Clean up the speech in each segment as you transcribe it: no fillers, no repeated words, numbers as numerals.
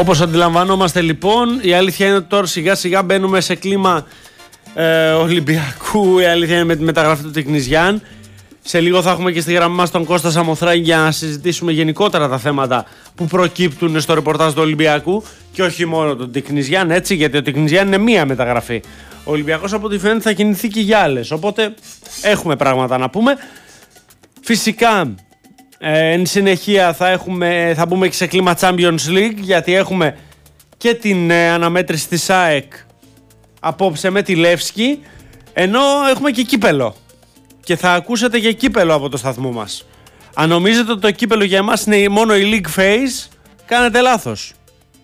Όπως αντιλαμβανόμαστε λοιπόν, η αλήθεια είναι ότι τώρα σιγά σιγά μπαίνουμε σε κλίμα Ολυμπιακού. Η αλήθεια είναι με τη μεταγραφή του Τικνιζιάν. Σε λίγο θα έχουμε και στη γραμμή μας τον Κώστα Σαμοθράκη για να συζητήσουμε γενικότερα τα θέματα που προκύπτουν στο ρεπορτάζ του Ολυμπιακού και όχι μόνο τον Τικνιζιάν, έτσι, γιατί ο Τικνιζιάν είναι μία μεταγραφή. Ο Ολυμπιακός από ό,τι φαίνεται θα κινηθεί και για άλλες, οπότε έχουμε πράγματα να πούμε. Φυσικά εν συνεχεία θα μπούμε και σε κλίμα Champions League, γιατί έχουμε και την αναμέτρηση της ΑΕΚ απόψε με τη Λεύσκη, ενώ έχουμε και κύπελο. Και θα ακούσετε και κύπελο από το σταθμό μας. Αν νομίζετε ότι το κύπελο για εμάς είναι μόνο η League Phase, κάνετε λάθος.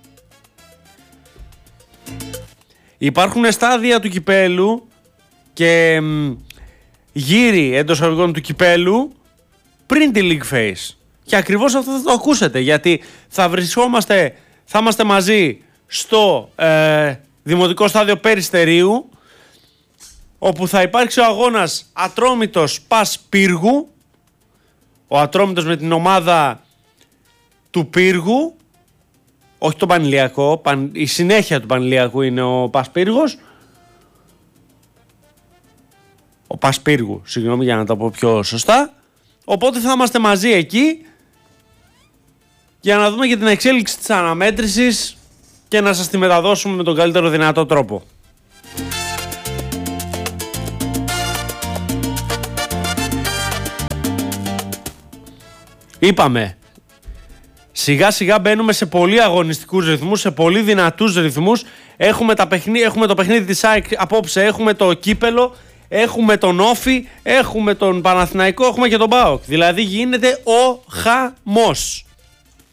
Υπάρχουν στάδια του κυπέλου και γύρι εντός αγωγών του κυπέλου πριν τη League Phase. Και ακριβώς αυτό θα το ακούσετε, γιατί θα είμαστε μαζί στο Δημοτικό Στάδιο Περιστερίου, όπου θα υπάρξει ο αγώνας Ατρόμητος Πας Πύργου. Ο Ατρόμητος με την ομάδα του Πύργου, όχι το Πανηλιακό, η συνέχεια του Πανηλιακού είναι ο Πας Πύργος. Ο Πας Πύργου, συγγνώμη για να το πω πιο σωστά. Οπότε θα είμαστε μαζί εκεί για να δούμε και την εξέλιξη της αναμέτρησης και να σας τη μεταδώσουμε με τον καλύτερο δυνατό τρόπο. Είπαμε, σιγά σιγά μπαίνουμε σε πολύ αγωνιστικούς ρυθμούς, σε πολύ δυνατούς ρυθμούς. Έχουμε το παιχνίδι της ΑΕΚ απόψε, έχουμε το κύπελο, έχουμε τον Όφη, έχουμε τον Παναθηναϊκό, έχουμε και τον ΠΑΟΚ. Δηλαδή γίνεται ο χαμός.